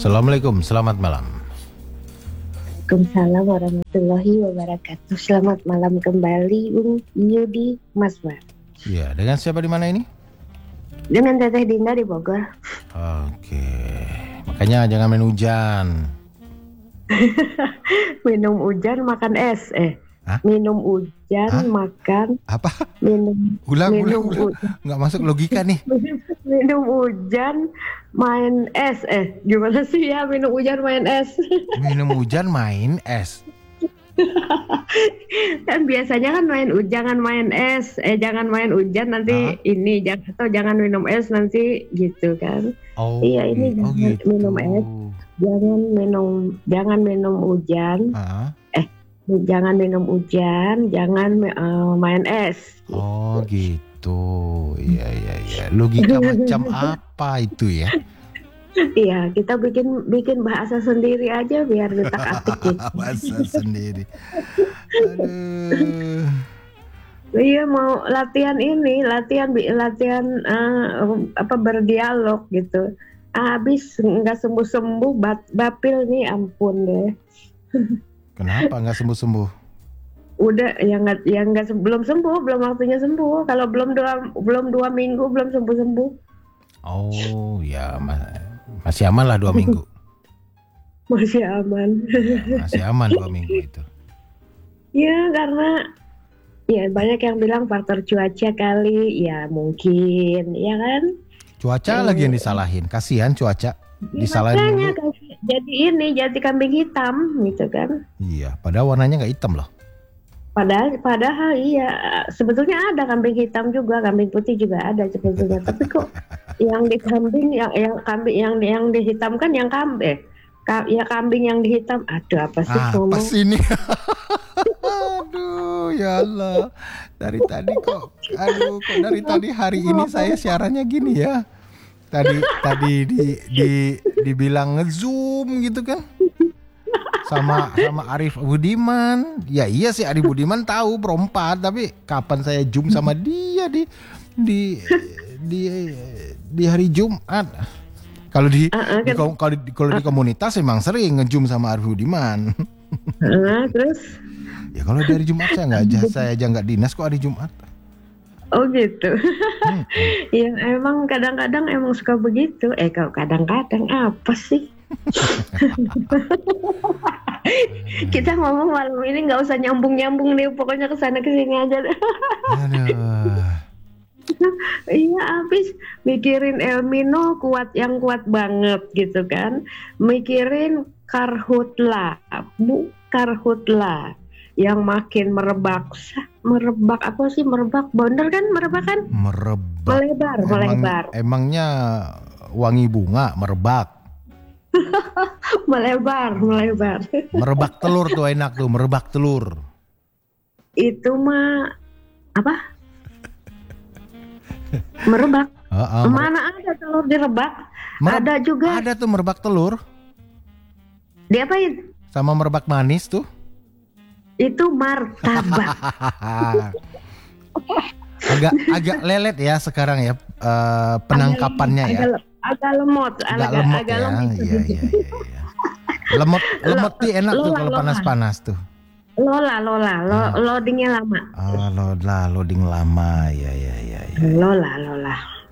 Assalamualaikum, selamat malam. Waalaikumsalam warahmatullahi wabarakatuh. Selamat malam kembali, Bung Yudi, Mas Bar. Ya, dengan siapa di mana ini? Dengan Teteh Dinda di Bogor. Oke, makanya jangan main hujan. Minum hujan makan es. Hah? Minum hujan Hah? makan. Apa? Minum Ulang. hujan. Nggak masuk logika nih. Minum hujan main es. Gimana sih ya minum hujan main es? Minum hujan main es. Kan biasanya kan jangan main es, jangan main hujan nanti ini jangan minum es nanti gitu kan. Oh, iya ini oh jangan gitu. minum es, jangan minum hujan, jangan minum hujan, jangan main es. Gitu. Oh gitu, iya. Logika macam apa itu ya? Iya, kita bikin bahasa sendiri aja biar ditak-atik gitu. Bahasa sendiri. Aduh. Iya mau latihan berdialog gitu. Habis nggak sembuh bapil nih, ampun deh. Kenapa nggak sembuh? Udah belum sembuh, belum waktunya sembuh. Kalau belum dua minggu belum sembuh. Oh ya, masih aman lah 2 minggu. Masih aman. Ya, masih aman 2 minggu itu. Ya karena ya banyak yang bilang faktor cuaca kali, ya mungkin, ya kan? Cuaca lagi yang disalahin, kasihan cuaca. Disalahin dulu. Jadi kambing hitam gitu kan? Iya, padahal warnanya nggak hitam loh. Padahal iya, sebetulnya ada kambing hitam juga, kambing putih juga ada sebetulnya. Tapi kok yang di kambing yang dihitamkan yang kambing, ya kambing yang dihitam. Aduh apa sih ngomong? Apa sih ini? Aduh, ya Allah. Dari tadi hari ini saya siarannya gini ya. Tadi dibilang nge-zoom gitu kan. Sama Arif Budiman. Ya iya sih, Arif Budiman tahu Pro 4, tapi kapan saya zoom sama dia di hari Jumat. Kalau di komunitas emang sering nge-zoom sama Arif Budiman. Terus? Ya kalau dari Jumat saya aja nggak dinas kok hari Jumat. Oh gitu. Ya emang kadang-kadang emang suka begitu. Kalau kadang-kadang apa sih? Kita ngomong malam ini nggak usah nyambung nih, pokoknya kesana kesini aja. Aduh. Iya, habis mikirin El Nino kuat banget gitu kan, mikirin karhutla yang makin merebak apa sih, merebak bener kan, melebar. Emangnya wangi bunga merebak. melebar. Merebak telur tuh enak tuh, merebak telur. Itu mah apa? Merebak. Mana ada telur direbak? Ada juga. Ada tuh merebak telur. Diapain? Sama merebak manis tuh. Itu martabak. agak lelet ya sekarang ya, penangkapannya ya. Agak lemot ya. Iya. Lemot tuh enak tuh kalau panas-panas tuh. Loadingnya lama. Loading lama. Ya. Lola.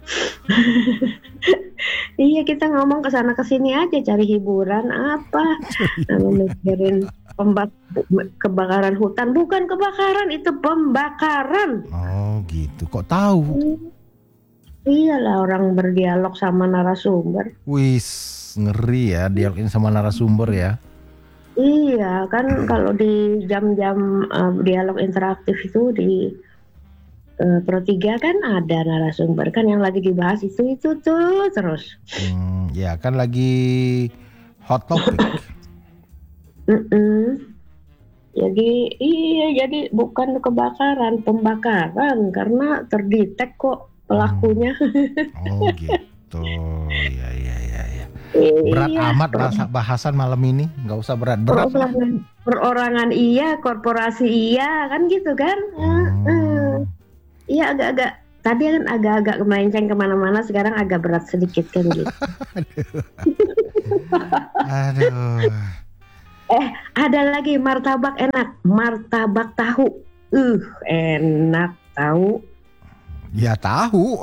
Iya, kita ngomong kesana kesini aja cari hiburan apa. Mikirin kebakaran hutan, bukan kebakaran, itu pembakaran. Oh gitu, kok tahu? Iyalah, orang berdialog sama narasumber. Wis, ngeri ya dialogin sama narasumber ya. Iya kan, kalau di jam-jam dialog interaktif itu di Pro 3 kan ada narasumber kan yang lagi dibahas itu tuh terus. Ya kan lagi hot topic. Jadi bukan kebakaran, pembakaran karena terdetek kok pelakunya. Oh gitu, ya. Berat amat bahasan malam ini, nggak usah berat-berat. Perorangan iya, korporasi iya, kan gitu kan? Iya agak-agak. Tadi kan agak-agak melenceng kemana-mana, sekarang agak berat sedikit kan gitu. Aduh. Ada lagi martabak enak, martabak tahu. Enak tahu. Ya tahu.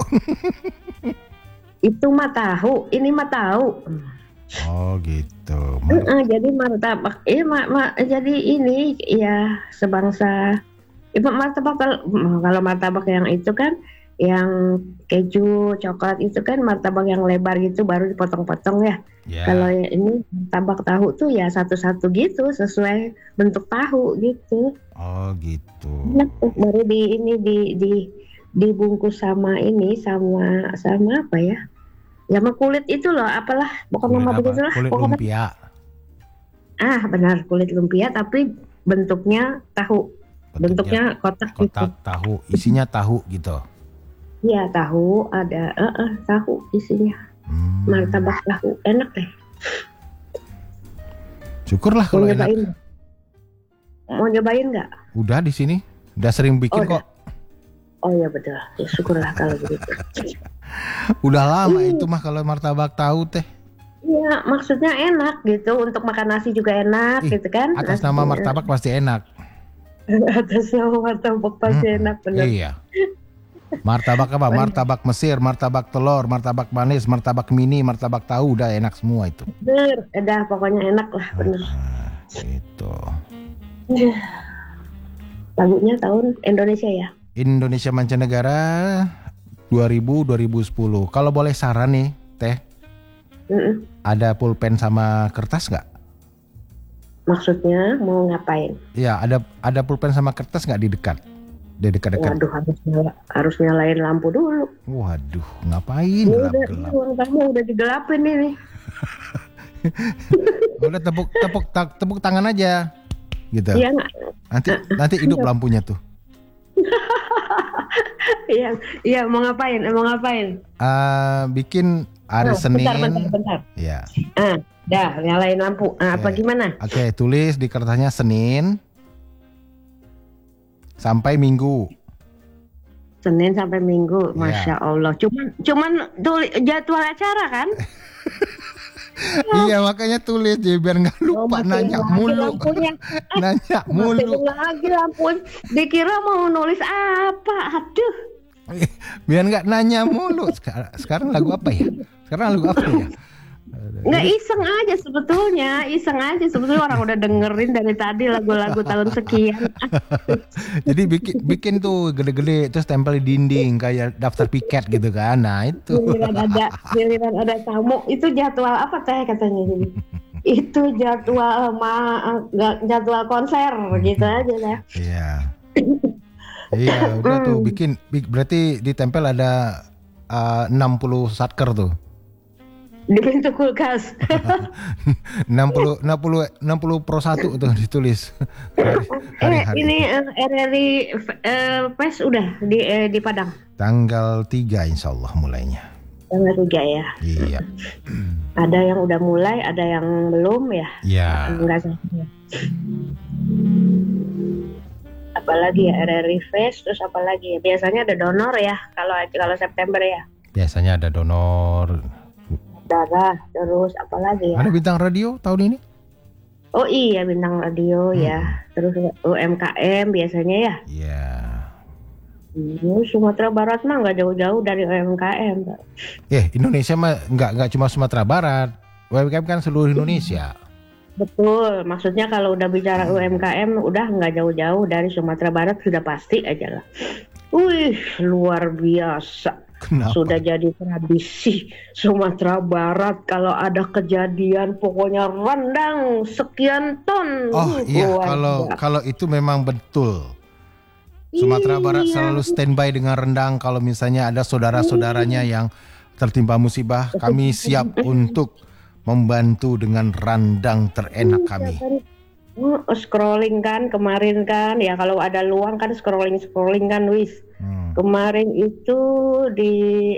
Itu mah tahu, ini mah tahu. Oh gitu. Jadi martabak, jadi ini ya sebangsa. Martabak kalau martabak yang itu kan, yang keju, coklat itu kan martabak yang lebar gitu, baru dipotong-potong ya. Ya. Kalau yang ini martabak tahu tuh ya satu-satu gitu, sesuai bentuk tahu gitu. Oh gitu. Enak tuh, baru dibungkus sama ini, sama apa ya? Sama kulit itu loh, apalah, bukan nama begitu lah. Kulit lumpia. Benar, kulit lumpia tapi bentuknya tahu. Bentuknya kotak gitu. Tahu, isinya tahu gitu. Iya, tahu ada, tahu isinya. Martabak tahu, enak deh. Syukurlah kalau enak. Mau nyobain nggak? Udah di sini, udah sering bikin kok. Oh iya betul, ya, syukurlah kalau begitu. Udah lama itu mah kalau martabak tahu teh. Iya, maksudnya enak gitu, untuk makan nasi juga enak gitu kan. Atas nama martabak pasti enak. Atas nama martabak pasti enak, benar. Iya. Martabak apa? Martabak Mesir, martabak telur, martabak manis, martabak mini, martabak tahu, udah enak semua itu. Bener, udah pokoknya enak lah, bener. Gitu. Lagunya tahun Indonesia ya? Indonesia Mancanegara 2010. Kalau boleh saran nih, Teh. Ada pulpen sama kertas nggak? Maksudnya mau ngapain? Iya, ada pulpen sama kertas nggak di dekat? Di dekat-dekat. Waduh, harus nyalain lampu dulu. Waduh, ngapain gelap-gelap? Ruang tamu udah digelapin ini. Udah tepuk tangan aja, gitu. Iya, nanti hidup lampunya tuh. Iya, mau ngapain? Bikin hari Senin. Bentar. Ya. Dah, nyalain lampu. Apa gimana? Oke, tulis di kertasnya Senin sampai Minggu. Senin sampai Minggu, Masya Allah. Cuman tulis jadwal acara kan? Iya, makanya tulis dia biar nggak lupa. Nanya mulu. Lagi lampu. Dikira mau nulis apa? Aduh. Biar nggak nanya mulu. Sekarang lagu apa ya? Nggak iseng aja sebetulnya orang udah dengerin dari tadi lagu-lagu tahun sekian. Jadi bikin tuh gede-gede terus tempel di dinding kayak daftar piket gitu kan. Nah itu. Giliran ada tamu, itu jadwal apa Teh katanya gini. Itu jadwal konser gitu aja lah. Iya. Iya, udah tuh bikin berarti ditempel ada 60 satker tuh. Di pintu kulkas. 60 pro 1 tuh ditulis. Hari-hari. Ini RRI PES udah di Padang. Tanggal 3 insyaallah mulainya. Tanggal 3 ya. Iya. Ada yang udah mulai, ada yang belum ya. Iya. Enggak saja. Apalagi ya RRI PES, terus apalagi ya? Biasanya ada donor ya kalau September ya. Biasanya ada donor darah, terus apalagi ya? Ada bintang radio tahun ini? Oh iya, bintang radio ya. Terus UMKM biasanya ya? Iya. Sumatera Barat mah nggak jauh-jauh dari UMKM. Indonesia mah nggak cuma Sumatera Barat. UMKM kan seluruh Indonesia. Betul, maksudnya kalau udah bicara UMKM udah nggak jauh-jauh dari Sumatera Barat, sudah pasti aja lah. Wih, luar biasa. Kenapa? Sudah jadi tradisi Sumatera Barat kalau ada kejadian pokoknya rendang sekian ton. Oh iya, kalau itu memang betul. Sumatera Barat selalu standby dengan rendang. Kalau misalnya ada saudara-saudaranya yang tertimpa musibah, kami siap untuk membantu dengan rendang terenak kami. Scrolling kan kemarin kan, ya kalau ada luang kan scrolling kan wis. Kemarin itu di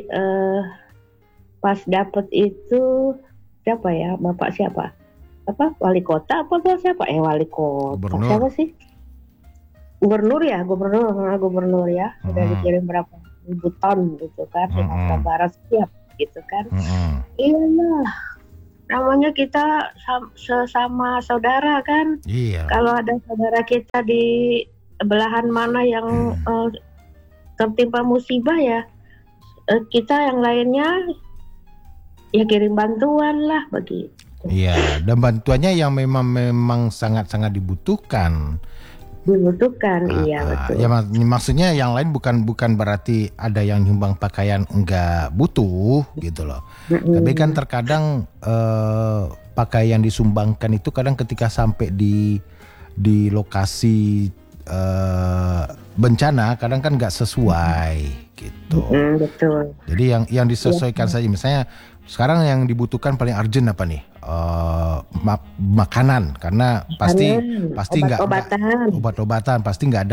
pas dapet itu siapa ya, bapak siapa? Apa wali kota apa siapa? Wali kota. Gubernur. Siapa sih? Gubernur ya. Sudah dikirim berapa ribu ton gitu kan, Sumatera Barat siap gitu kan. Iyalah. namanya kita sesama saudara kan. Iya. Kalau ada saudara kita di belahan mana yang tertimpa musibah ya, kita yang lainnya ya kirim bantuan lah begitu. Iya, dan bantuannya yang memang sangat-sangat dibutuhkan. Iya betul. Ya maksudnya yang lain bukan berarti ada yang nyumbang pakaian enggak butuh gitu loh. Tapi kan terkadang pakaian disumbangkan itu kadang ketika sampai di lokasi bencana kadang kan nggak sesuai gitu. Betul. Jadi yang disesuaikan saja, misalnya sekarang yang dibutuhkan paling urgent apa nih? Makanan, karena pasti nggak obat-obatan, pasti nggak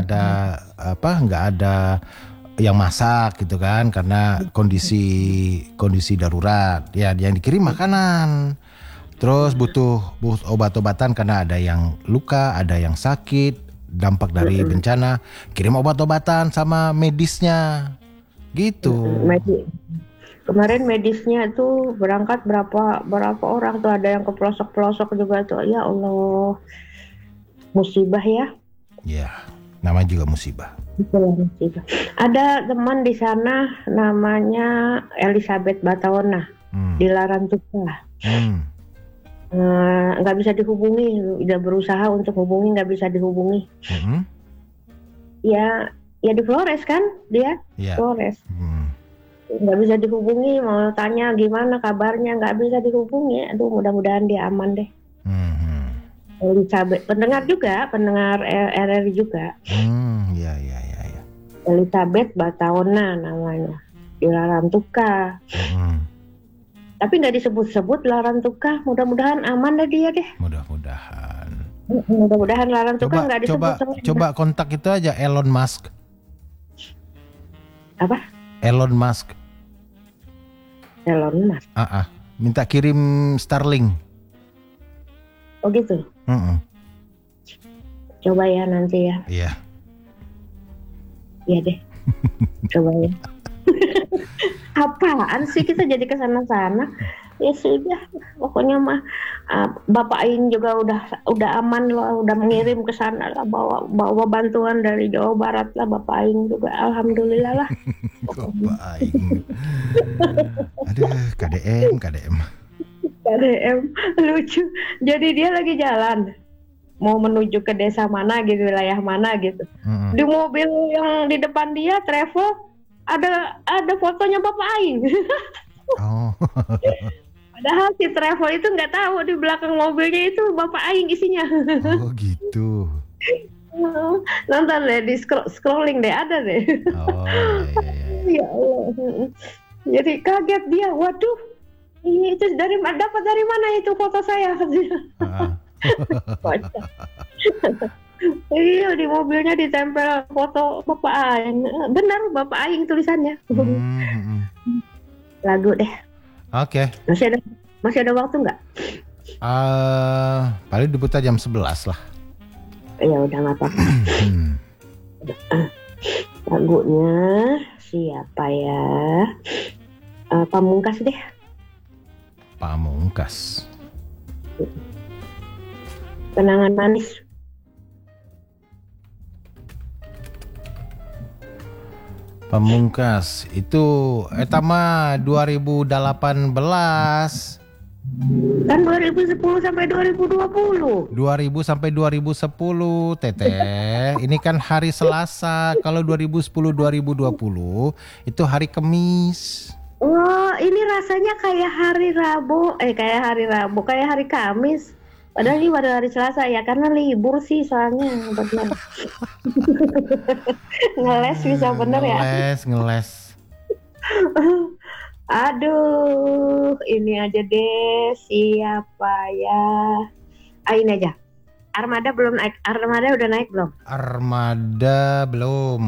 ada yang masak gitu kan, karena kondisi darurat. Ya yang dikirim makanan. Terus butuh obat-obatan karena ada yang luka, ada yang sakit, dampak dari bencana, kirim obat-obatan sama medisnya gitu. Kemarin medisnya tuh berangkat berapa orang tuh, ada yang ke pelosok-pelosok juga tuh. Ya Allah, musibah ya. Ya, namanya juga musibah. Musibah. Ada teman di sana namanya Elizabeth Bataona di Larantuka. Nggak bisa dihubungi, udah berusaha untuk hubungi nggak bisa dihubungi. Ya di Flores kan dia, Flores. Nggak bisa dihubungi, mau tanya gimana kabarnya nggak bisa dihubungi. Aduh, mudah-mudahan dia aman deh. Elizabeth, pendengar RRI juga. Ya. Elizabeth Bataona namanya, di Larantuka. Tapi nggak disebut-sebut Larantuka. Mudah-mudahan aman deh dia deh. Mudah-mudahan Larantuka nggak disebut. Coba kontak itu aja Elon Musk. Apa? Elon Musk. Minta kirim Starlink. Oh gitu. Coba ya nanti ya. Iya. Iya deh. Coba ya. Apaan sih kita jadi kesana-sana? Ya sudah, pokoknya mah Bapak Aing juga udah aman loh, udah mengirim ke sana lah, bawa bantuan dari Jawa Barat lah Bapak Aing juga, alhamdulillah lah. Bapak Aing. Aduh, KDM lucu. Jadi dia lagi jalan mau menuju ke desa mana gitu, wilayah mana gitu. Di mobil yang di depan dia travel ada fotonya Bapak Aing. Oh. Padahal si travel itu nggak tahu di belakang mobilnya itu Bapak Aing isinya. Oh gitu. Nonton deh, di scrolling deh, ada deh. Oh iya. Ya Allah. Jadi kaget dia, waduh, ini itu dapat dari mana itu foto saya? Iya, di mobilnya ditempel foto Bapak Aing. Benar Bapak Aing tulisannya. Lagu deh. Oke. Masih ada waktu nggak? Paling diputar jam 11 lah. Ya udah nggak apa-apa. Lagunya siapa ya? Pamungkas deh. Pamungkas. Kenangan manis. Pamungkas itu etama 2018. Kan 2010 sampai 2020. 2000 sampai 2010, Teteh. Ini kan hari Selasa. Kalau 2010 2020 itu hari Kamis. Oh, ini rasanya kayak hari Rabu, kayak hari Kamis. Padahal ini pada hari Selasa ya, karena libur sih soalnya, bener. Ngeles bisa bener ya. Ngeles. Aduh, ini aja deh, siapa ya? Ini aja. Armada belum naik. Armada udah naik belum? Armada belum.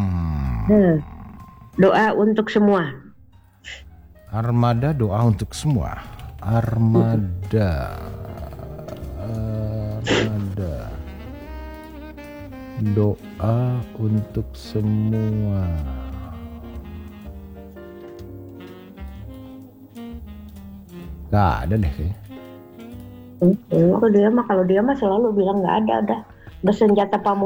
Doa untuk semua. Armada, doa untuk semua. Armada. Doa untuk semua. Gak ada deh kayaknya. Kalau dia mah selalu bilang nggak ada, udah senjata pamungkas